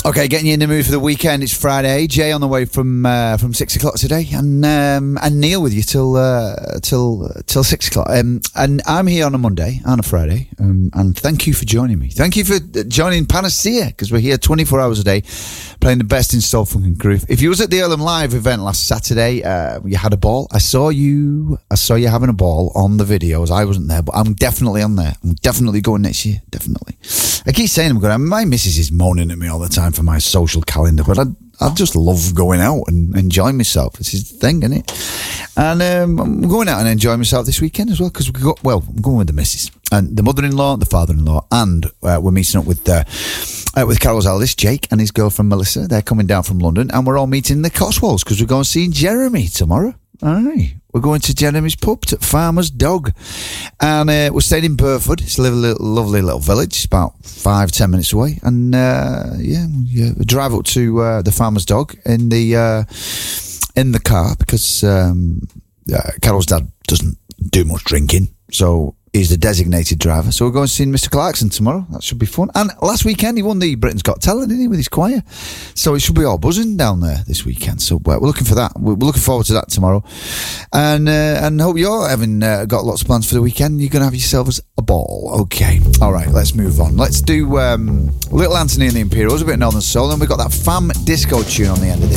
Okay, getting you in the mood for the weekend. It's Friday. Jay on the way from 6 o'clock today, and Neil with you till 6 o'clock. And I'm here on a Monday and a Friday. And thank you for joining me. Thank you for joining Panacea, because we're here 24 hours a day, playing the best in soul, funk, and groove. If you was at the Earlham Live event last Saturday, you had a ball. I saw you having a ball on the videos. I wasn't there, but I'm definitely on there. I'm definitely going next year. Definitely. I keep saying I'm going. My missus is moaning at me all the time for my social calendar, but I just love going out and enjoying myself. This is the thing, isn't it? And I'm going out and enjoying myself this weekend as well, because I'm going with the missus and the mother-in-law, the father-in-law, and we're meeting up with Carol's eldest, Jake, and his girlfriend Melissa. They're coming down from London, and we're all meeting in the Cotswolds because we're going to see Jeremy tomorrow. All right. We're going to Jeremy's pub at Farmer's Dog. And we're staying in Burford. It's a lovely little village. It's about 5-10 minutes away. And we drive up to the Farmer's Dog in the car, because Carol's dad doesn't do much drinking. So he's the designated driver. So we're going to see Mr. Clarkson tomorrow. That should be fun. And last weekend he won the Britain's Got Talent, didn't he, with his choir? So it should be all buzzing down there this weekend. So we're looking for that. We're looking forward to that tomorrow. And hope you're having got lots of plans for the weekend. You're going to have yourselves a ball. Okay. All right, let's move on. Let's do Little Anthony and the Imperials, a bit of Northern Soul. And we've got that Fam Disco tune on the end of this.